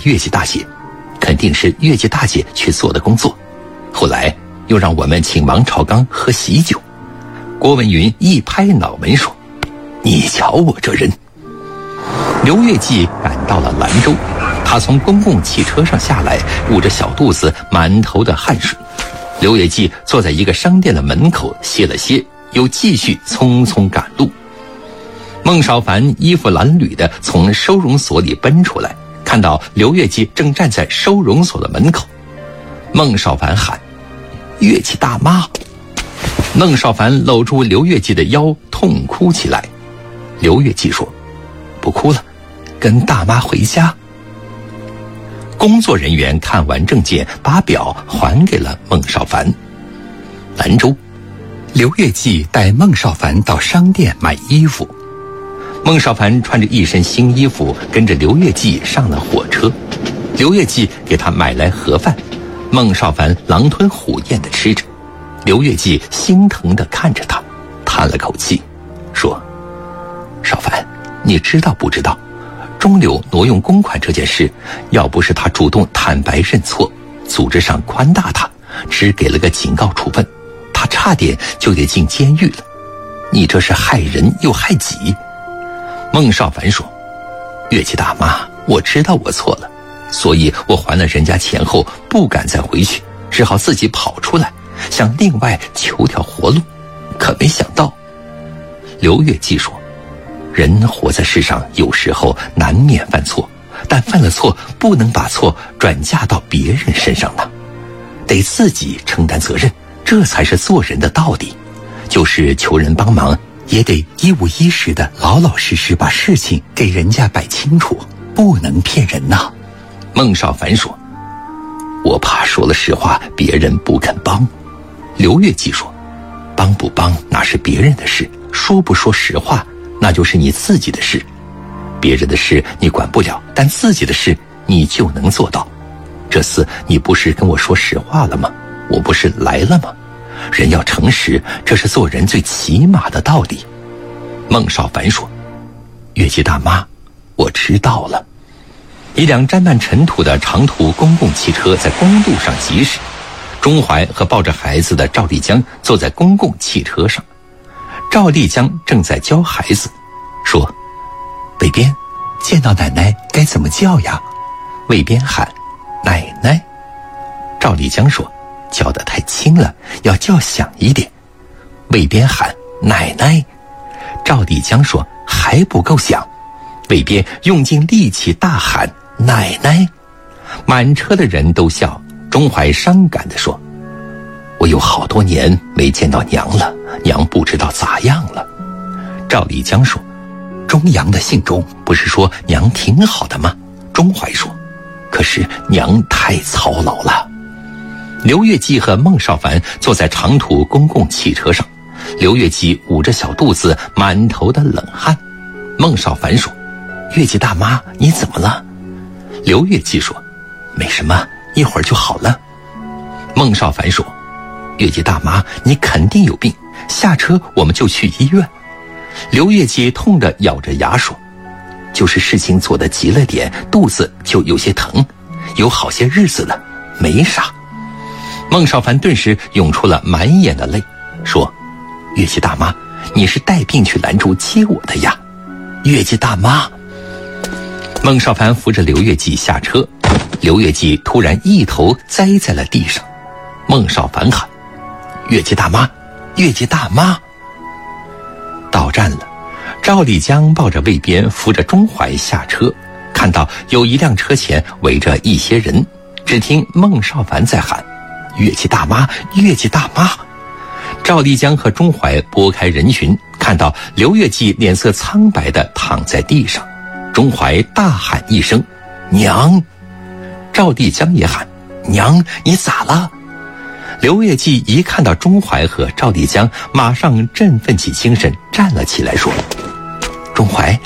月季大姐，肯定是月季大姐去做的工作。后来又让我们请王朝刚喝喜酒。郭文云一拍脑门说：“你瞧我这人。”刘月季赶到了兰州，他从公共汽车上下来，捂着小肚子，满头的汗水。刘月季坐在一个商店的门口歇了歇，又继续匆匆赶路。孟少凡衣服褴褛地从收容所里奔出来，看到刘月季正站在收容所的门口。孟少凡喊：“月季大妈！”孟少凡搂住刘月季的腰，痛哭起来。刘月季说：“不哭了，跟大妈回家。”工作人员看完证件，把表还给了孟少凡。兰州，刘月季带孟少凡到商店买衣服。孟少凡穿着一身新衣服，跟着刘月季上了火车。刘月季给他买来盒饭，孟少凡狼吞虎咽地吃着。刘月季心疼地看着他，叹了口气，说：“少凡，你知道不知道，中柳挪用公款这件事，要不是他主动坦白认错，组织上宽大他，只给了个警告处分，他差点就得进监狱了。你这是害人又害己。”孟少凡说：“月季大妈，我知道我错了，所以我还了人家钱后不敢再回去，只好自己跑出来，想另外求条活路，可没想到。”刘月季说：“人活在世上，有时候难免犯错，但犯了错不能把错转嫁到别人身上呢，得自己承担责任，这才是做人的道理。就是求人帮忙，也得一五一十的老老实实把事情给人家摆清楚，不能骗人呐。”孟少凡说：“我怕说了实话，别人不肯帮。”刘月季说：“帮不帮那是别人的事，说不说实话那就是你自己的事。别人的事你管不了，但自己的事你就能做到。这次你不是跟我说实话了吗？我不是来了吗？人要诚实，这是做人最起码的道理。”孟少凡说：“月季大妈，我知道了。”一辆沾满尘土的长途公共汽车在公路上疾驶，钟怀和抱着孩子的赵丽江坐在公共汽车上。赵丽江正在教孩子，说：“卫边，见到奶奶该怎么叫呀？”卫边喊：“奶奶。”赵丽江说：“叫得太轻了，要叫响一点。”卫边喊：“奶奶。”赵丽江说：“还不够响。”卫边用尽力气大喊：“奶奶！”满车的人都笑。钟怀伤感地说：“我有好多年没见到娘了，娘不知道咋样了。”赵丽江说：“钟阳的信中不是说娘挺好的吗？”钟怀说：“可是娘太操劳了。”刘月季和孟少凡坐在长途公共汽车上，刘月季捂着小肚子，满头的冷汗。孟少凡说：“月季大妈，你怎么了？”刘月季说：“没什么，一会儿就好了。”孟少凡说：“月季大妈，你肯定有病，下车我们就去医院。”刘月季痛着咬着牙说：“就是事情做得急了点，肚子就有些疼，有好些日子了，没啥。”孟少凡顿时涌出了满眼的泪，说：“月季大妈，你是带病去兰州接我的呀？”月季大妈。孟少凡扶着刘月季下车，刘月季突然一头栽在了地上。孟少凡喊：“月季大妈，月季大妈！”到站了，赵丽江抱着卫边扶着钟怀下车，看到有一辆车前围着一些人，只听孟少凡在喊：“月季大妈，月季大妈！”赵丽江和钟怀拨开人群，看到刘月季脸色苍白地躺在地上，钟怀大喊一声：“娘！”赵丽江也喊：“娘，你咋了？”刘月季一看到钟怀和赵丽江，马上振奋起精神，站了起来说：“钟怀，